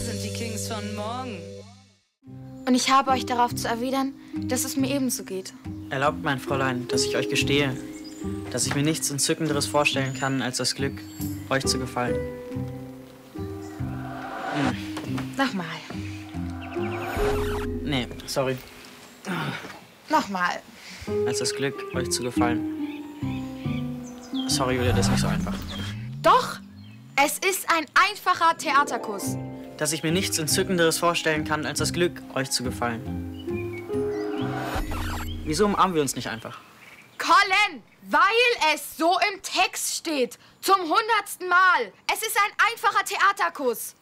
sind die Kings von morgen. Und ich habe euch darauf zu erwidern, dass es mir ebenso geht. Erlaubt, mein Fräulein, dass ich euch gestehe, dass ich mir nichts Entzückenderes vorstellen kann, als das Glück, euch zu gefallen. Nochmal. Nee, sorry. Nochmal. Als das Glück, euch zu gefallen. Sorry, Julia, das ist nicht so einfach. Doch, es ist ein einfacher Theaterkuss. Dass ich mir nichts Entzückenderes vorstellen kann, als das Glück, euch zu gefallen. Wieso umarmen wir uns nicht einfach? Colin, weil es so im Text steht. Zum 100. Mal. Es ist ein einfacher Theaterkuss.